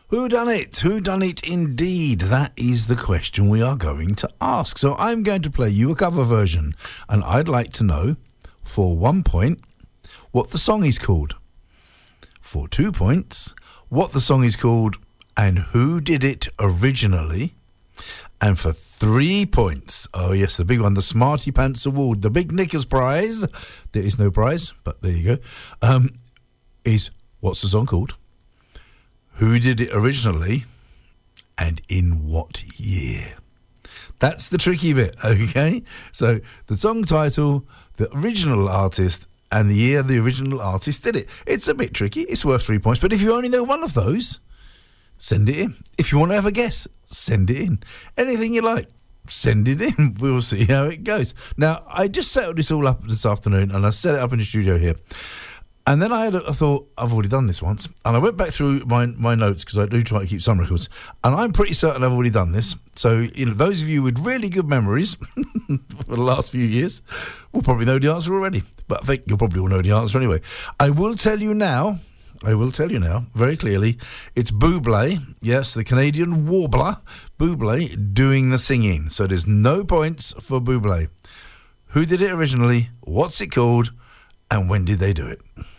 Who done it? Who done it indeed? That is the question we are going to ask. So I'm going to play you a cover version, and I'd like to know, for 1 point, what the song is called. For 2 points, what the song is called and who did it originally. And for 3 points, oh yes, the big one, the Smarty Pants Award, the big Knickers prize. There is no prize, but there you go. Is what's the song called? Who did it originally? And in what year? That's the tricky bit, okay? So the song title, the original artist, and the year the original artist did it. It's a bit tricky. It's worth 3 points. But if you only know one of those, send it in. If you want to have a guess, send it in. Anything you like, send it in. We'll see how it goes. Now, I just settled this all up this afternoon, and I set it up in the studio here. And then I thought, I've already done this once. And I went back through my notes, because I do try to keep some records. And I'm pretty certain I've already done this. So, those of you with really good memories for the last few years will probably know the answer already. But I think you'll probably all know the answer anyway. I will tell you now, very clearly, it's Bublé, yes, the Canadian warbler, Bublé, doing the singing. So there's no points for Bublé. Who did it originally? What's it called? And when did they do it?